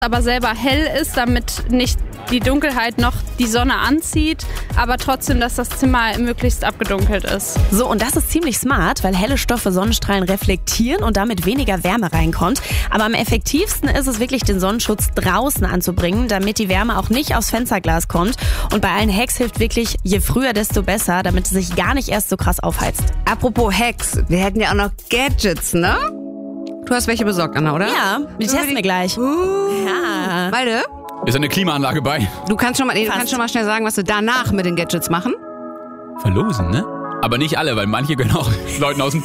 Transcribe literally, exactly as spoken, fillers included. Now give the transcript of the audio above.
aber selber hell ist, damit nicht die Dunkelheit noch die Sonne anzieht, aber trotzdem, dass das Zimmer möglichst abgedunkelt ist. So, und das ist ziemlich smart, weil helle Stoffe Sonnenstrahlen reflektieren und damit weniger Wärme reinkommt. Aber am effektivsten ist es wirklich, den Sonnenschutz draußen anzubringen, damit die Wärme auch nicht aufs Fensterglas kommt. Und bei allen Hacks hilft wirklich, je früher, desto besser, damit es sich gar nicht erst so krass aufheizt. Apropos Hacks, wir hätten ja auch noch Gadgets, ne? Du hast welche besorgt, Anna, oder? Ja, die testen wir gleich. Uh, Ja. Malte, Ist eine Klimaanlage bei? du kannst schon mal, nee, du Fast. kannst schon mal schnell sagen, was wir danach mit den Gadgets machen. Verlosen, ne? Aber nicht alle, weil manche können auch Leuten aus dem